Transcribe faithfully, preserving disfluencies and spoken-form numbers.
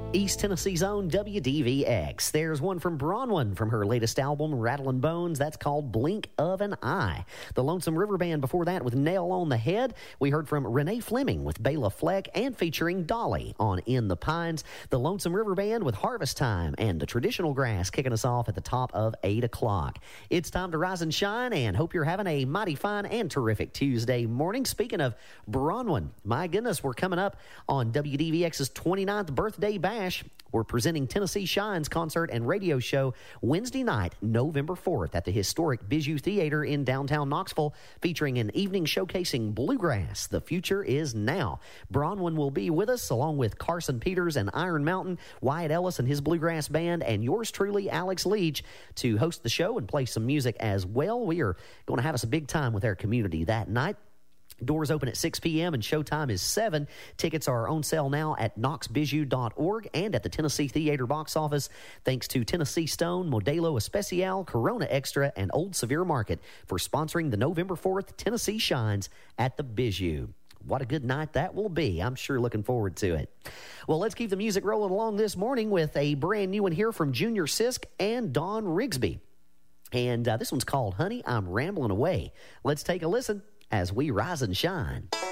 East Tennessee's own W D V X. There's one from Bronwyn from her latest album, Rattlin' Bones. That's called Blink of an Eye. The Lonesome River Band before that with Nail on the Head. We heard from Renee Fleming with Bela Fleck and featuring Dolly on In the Pines. The Lonesome River Band with Harvest Time and the Traditional Grass kicking us off at the top of eight o'clock. It's time to rise and shine, and hope you're having a mighty fine and terrific Tuesday morning. Speaking of Bronwyn, my goodness, we're coming up on W D V X's twenty-ninth birthday bash. We're presenting Tennessee Shines concert and radio show Wednesday night, November fourth at the historic Bijou Theater in downtown Knoxville, featuring an evening showcasing bluegrass. The future is now. Bronwyn will be with us along with Carson Peters and Iron Mountain, Wyatt Ellis and his bluegrass band, and yours truly, Alex Leach, to host the show and play some music as well. We are going to have us a big time with our community that night. Doors open at six p.m. and showtime is seven. Tickets are on sale now at knox bijou dot org and at the Tennessee Theater box office. Thanks to Tennessee Stone, Modelo Especial, Corona Extra, and Old Sevier Market for sponsoring the November fourth Tennessee Shines at the Bijou. What a good night that will be. I'm sure looking forward to it. Well, let's keep the music rolling along this morning with a brand new one here from Junior Sisk and Don Rigsby. And uh, this one's called Honey, I'm Rambling Away. Let's take a listen as we rise and shine.